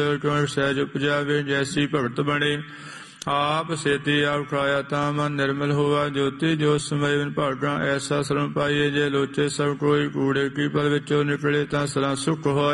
ਸਹਿਜ ਉਪਜਾਵੇ ਜੈਸੀ ਭਗਤ ਬਣੇ। ਆਪ ਸੇਤੀ ਆਪ ਖਾਇਆ ਤਾਂ ਮਨ ਨਿਰਮਲ ਹੋਆ। ਜੋਤੀ ਜੋਤ ਸਮੈ ਬਿਨ ਭਾਗਾ ਐਸਾ ਸਰਮ ਪਾਈਏ। ਜੇ ਲੋਚੇ ਸਭ ਕੋਈ ਕੂੜੇ ਕੀ ਪਲ ਵਿੱਚੋਂ ਨਿਕਲੇ ਤਾਂ ਸਦਾ ਸੁਖ ਹੋਏ।